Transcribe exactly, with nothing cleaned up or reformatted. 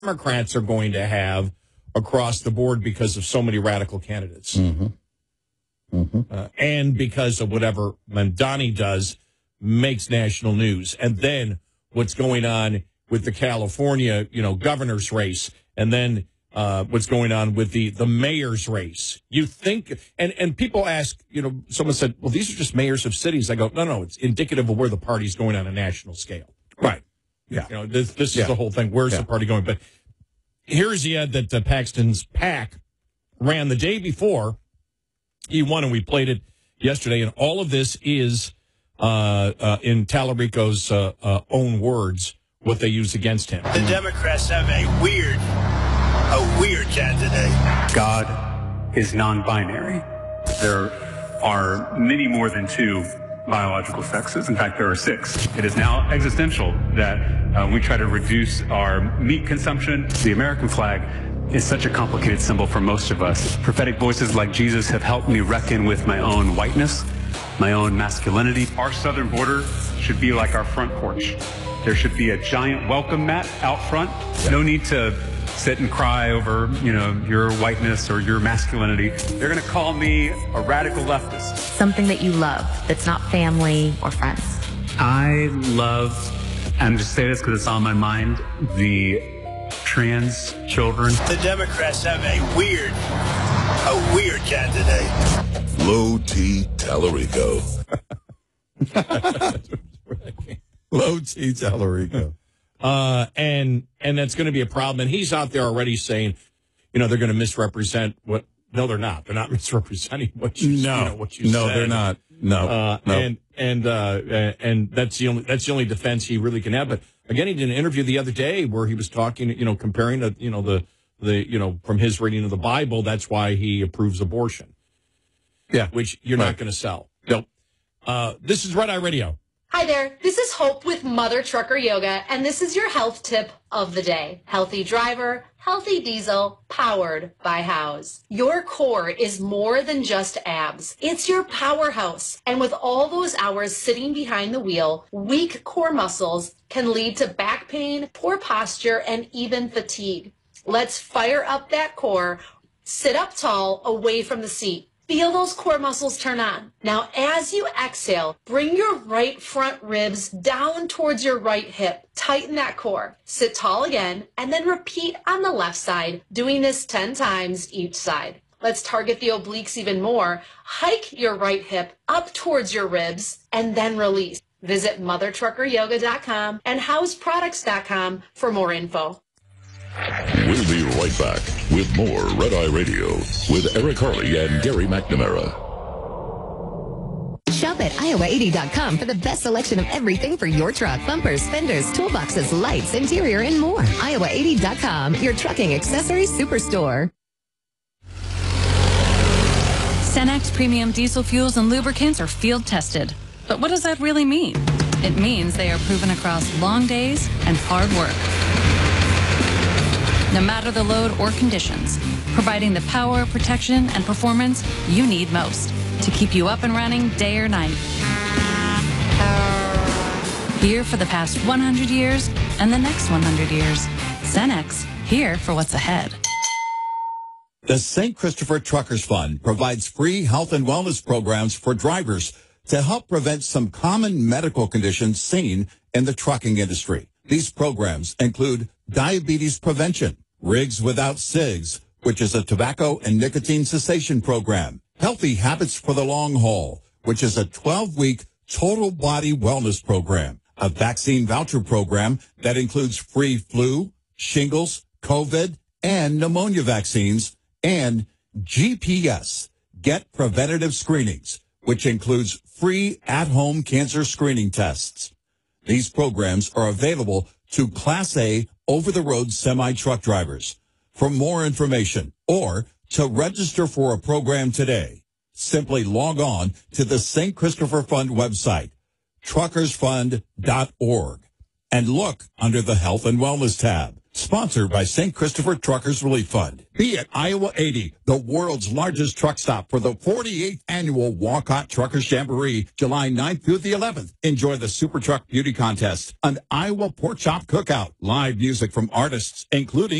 Democrats are going to have across the board because of so many radical candidates. Mm-hmm. Mm-hmm. Uh, and because of whatever Mamdani does makes national news. And then what's going on with the California, you know, governor's race, and then uh, what's going on with the, the mayor's race. You think, and, and people ask, you know, someone said, well, these are just mayors of cities. I go, no, no, it's indicative of where the party's going on a national scale. Right. Yeah. You know, this, this yeah. is the whole thing. Where's yeah. the party going? But here's the ad that uh, Paxton's PAC ran the day before he won, and we played it yesterday. And all of this is uh, uh, in Tallarico's uh, uh, own words, what they use against him. The Democrats have a weird, a weird candidate. God is non-binary. There are many more than two biological sexes. In fact, there are six. It is now existential that uh, we try to reduce our meat consumption. The American flag is such a complicated symbol for most of us. Prophetic voices like Jesus have helped me reckon with my own whiteness, my own masculinity. Our southern border should be like our front porch. There should be a giant welcome mat out front. No need to sit and cry over, you know, your whiteness or your masculinity. They're going to call me a radical leftist. Something that you love that's not family or friends. I love, I'm just saying this because it's on my mind, the trans children. The Democrats have a weird, a weird candidate. Low T Tallarico. Low T Tallarico. Uh, and and that's going to be a problem. And he's out there already saying, you know, they're going to misrepresent what. No, they're not. They're not misrepresenting what you. No, you know, what you no, said. they're not. No, uh, no. And and uh, and that's the only that's the only defense he really can have. But again, he did an interview the other day where he was talking, you know, comparing the, you know, the the you know from his reading of the Bible. That's why he approves abortion. Yeah, which you're right. not going to sell. Nope. Uh, this is Red Eye Radio. Hi there, this is Hope with Mother Trucker Yoga, and this is your health tip of the day. Healthy driver, healthy diesel, powered by House. Your core is more than just abs. It's your powerhouse. And with all those hours sitting behind the wheel, weak core muscles can lead to back pain, poor posture, and even fatigue. Let's fire up that core. Sit up tall, away from the seat. Feel those core muscles turn on. Now, as you exhale, bring your right front ribs down towards your right hip. Tighten that core. Sit tall again, and then repeat on the left side, doing this ten times each side. Let's target the obliques even more. Hike your right hip up towards your ribs, and then release. Visit mother trucker yoga dot com and house products dot com for more info. We'll be right back with more Red Eye Radio with Eric Harley and Gary McNamara. Shop at Iowa eighty dot com for the best selection of everything for your truck. Bumpers, fenders, toolboxes, lights, interior, and more. Iowa eighty dot com, your trucking accessories superstore. Cenex Premium Diesel Fuels and Lubricants are field tested. But what does that really mean? It means they are proven across long days and hard work. No matter the load or conditions, providing the power, protection, and performance you need most to keep you up and running day or night. Here for the past one hundred years and the next one hundred years. Cenex, here for what's ahead. The Saint Christopher Truckers Fund provides free health and wellness programs for drivers to help prevent some common medical conditions seen in the trucking industry. These programs include diabetes prevention, Rigs Without Cigs, which is a tobacco and nicotine cessation program, Healthy Habits for the Long Haul, which is a twelve-week total body wellness program, a vaccine voucher program that includes free flu, shingles, COVID, and pneumonia vaccines, and G P S, Get Preventative Screenings, which includes free at-home cancer screening tests. These programs are available to Class A over-the-road semi-truck drivers. For more information or to register for a program today, simply log on to the Saint Christopher Fund website, truckers fund dot org, and look under the Health and Wellness tab. Sponsored by Saint Christopher Truckers Relief Fund. Be at Iowa eighty, the world's largest truck stop for the forty-eighth annual Walcott Truckers Jamboree, July ninth through the eleventh. Enjoy the Super Truck Beauty Contest, an Iowa Pork Chop Cookout, live music from artists, including